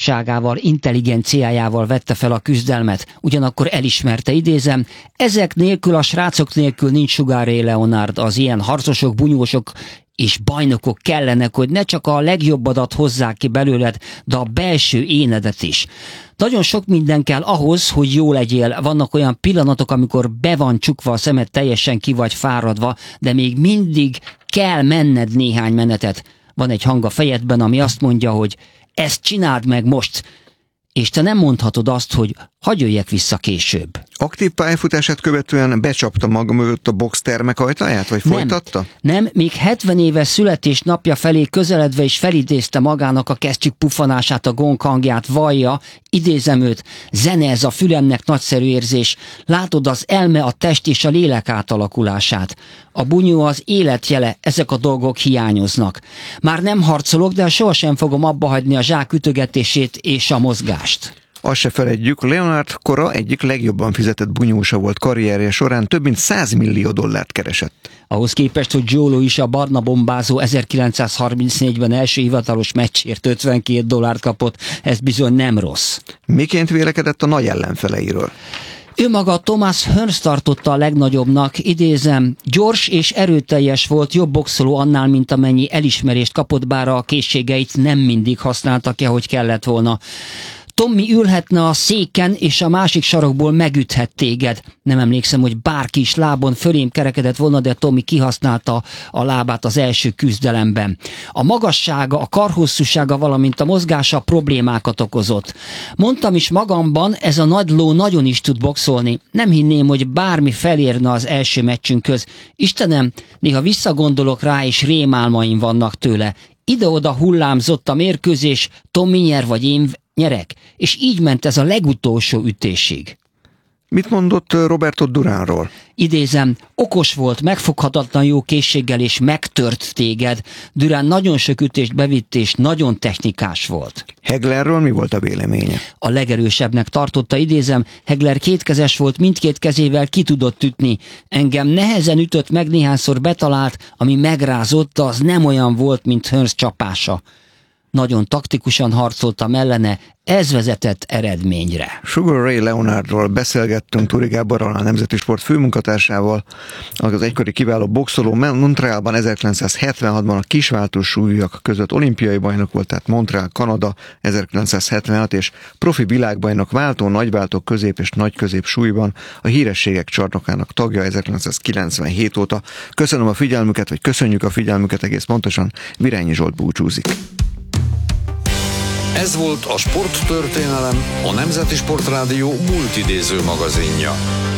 okosságával, intelligenciájával vette fel a küzdelmet, ugyanakkor elismerte, idézem, ezek nélkül, a srácok nélkül nincs Sugar Ray Leonard, az ilyen harcosok, bunyósok és bajnokok kellenek, hogy ne csak a legjobbadat hozzák ki belőled, de a belső énedet is. Nagyon sok minden kell ahhoz, hogy jó legyél. Vannak olyan pillanatok, amikor be van csukva a szemed, teljesen ki vagy fáradva, de még mindig kell menned néhány menetet. Van egy hang a fejedben, ami azt mondja, hogy ezt csináld meg most, és te nem mondhatod azt, hogy hadd jöjjek vissza később. Aktív pályafutását követően becsapta maga mögött a boxtermek ajtaját, vagy folytatta? Nem, még 70 éves születésnapja felé közeledve is felidézte magának a kesztyűk puffanását, a gong hangját, vallja, idézem őt, zene ez a fülemnek nagyszerű érzés, látod az elme, a test és a lélek átalakulását. A bunyó az életjele, ezek a dolgok hiányoznak. Már nem harcolok, de sohasem fogom abba hagyni a zsák ütögetését és a mozgást. Azt se feledjük, Leonard kora egyik legjobban fizetett bunyósa volt, karrierje során több mint $100 millió keresett. Ahhoz képest, hogy Joe is a barna bombázó 1934-ben első hivatalos meccsért $52 kapott, ez bizony nem rossz. Miként vélekedett a nagy ellenfeleiről? Ő maga Thomas Hearns tartotta a legnagyobbnak, idézem, gyors és erőteljes volt, jobb boxoló annál, mint amennyi elismerést kapott, bár a készségeit nem mindig használta ki, ahogy kellett volna. Tommy ülhetne a széken, és a másik sarokból megüthet téged. Nem emlékszem, hogy bárki is lábon fölém kerekedett volna, de Tommy kihasználta a lábát az első küzdelemben. A magassága, a karhosszúsága, valamint a mozgása problémákat okozott. Mondtam is magamban, ez a nagy ló nagyon is tud boxolni. Nem hinném, hogy bármi felérne az első meccsünkhöz. Istenem, néha visszagondolok rá, és rémálmaim vannak tőle. Ide-oda hullámzott a mérkőzés, Tommy nyer vagy én nyerek, és így ment ez a legutolsó ütésig. Mit mondott Roberto Duranról? Idézem, okos volt, megfoghatatlan jó készséggel, és megtört téged. Duran nagyon sok ütést bevitt, és nagyon technikás volt. Heglerről mi volt a véleménye? A legerősebbnek tartotta, idézem, Hegler kétkezes volt, mindkét kezével ki tudott ütni. Engem nehezen ütött meg, néhányszor betalált, ami megrázott, az nem olyan volt, mint Hearns csapása. Nagyon taktikusan harcoltam ellene, ez vezetett eredményre. Sugar Ray Leonardról beszélgettünk Turi Gáborral, a Nemzeti Sport főmunkatársával, az egykori kiváló boxoló. Montrealban 1976-ban a kisváltó súlyúak között olimpiai bajnok volt, tehát Montreal, Kanada 1976, és profi világbajnok váltó, nagyváltó, közép és nagyközép súlyban a hírességek csarnokának tagja 1997 óta. Köszönöm a figyelmüket, vagy köszönjük a figyelmüket egész pontosan. Virányi Zsolt búcsúzik. Ez volt a Sporttörténelem, a Nemzeti Sportrádió múltidéző magazinja.